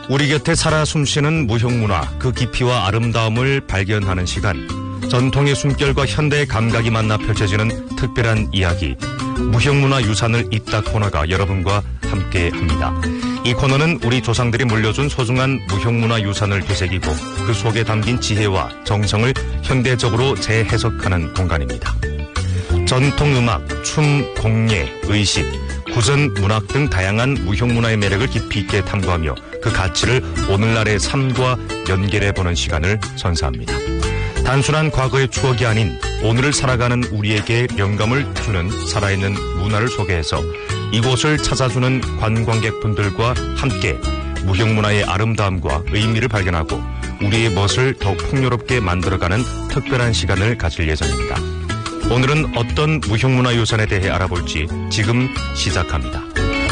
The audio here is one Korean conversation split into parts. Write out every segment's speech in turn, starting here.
우리 곁에 살아 숨쉬는 무형문화, 그 깊이와 아름다움을 발견하는 시간. 전통의 숨결과 현대의 감각이 만나 펼쳐지는 특별한 이야기. 무형문화 유산을 잇다 코너가 여러분과 함께합니다. 이 코너는 우리 조상들이 물려준 소중한 무형문화 유산을 되새기고 그 속에 담긴 지혜와 정성을 현대적으로 재해석하는 공간입니다. 전통음악, 춤, 공예, 의식, 구전 문학 등 다양한 무형문화의 매력을 깊이 있게 탐구하며 그 가치를 오늘날의 삶과 연결해보는 시간을 선사합니다. 단순한 과거의 추억이 아닌 오늘을 살아가는 우리에게 영감을 주는 살아있는 문화를 소개해서 이곳을 찾아주는 관광객분들과 함께 무형문화의 아름다움과 의미를 발견하고 우리의 멋을 더욱 풍요롭게 만들어가는 특별한 시간을 가질 예정입니다. 오늘은 어떤 무형문화 유산에 대해 알아볼지 지금 시작합니다.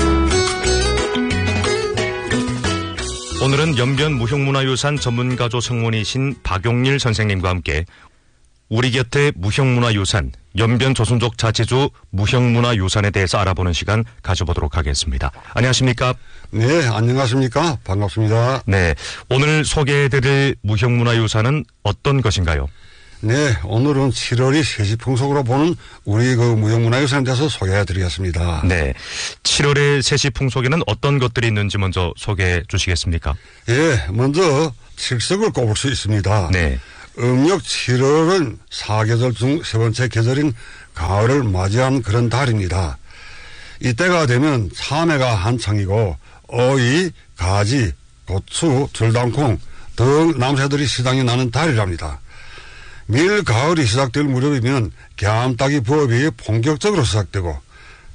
오늘은 연변 무형문화유산 전문가조 성문이신 박용일 선생님과 함께 우리 곁의 무형문화유산, 연변 조선족 자치주 무형문화유산에 대해서 알아보는 시간 가져보도록 하겠습니다. 안녕하십니까? 네, 안녕하십니까? 반갑습니다. 네, 오늘 소개해드릴 무형문화유산은 어떤 것인가요? 네, 오늘은 7월이 세시풍속으로 보는 우리 그 무형문화유산에 대해서 소개해드리겠습니다. 네, 7월의 세시풍속에는 어떤 것들이 있는지 먼저 소개해 주시겠습니까? 예, 먼저 칠석을 꼽을 수 있습니다. 네. 음력 7월은 사계절 중 세 번째 계절인 가을을 맞이한 그런 달입니다. 이때가 되면 참외가 한창이고 어이, 가지, 고추, 줄당콩 등 남새들이 시장에 나는 달이랍니다. 밀 가을이 시작될 무렵이면 갸암따기 부업이 본격적으로 시작되고